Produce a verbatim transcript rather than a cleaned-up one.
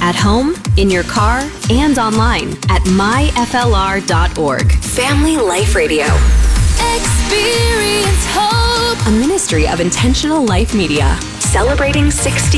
at home, in your car, and online at my f l r dot org. Family Life Radio. Experience hope. A ministry of Intentional Life Media. Celebrating sixty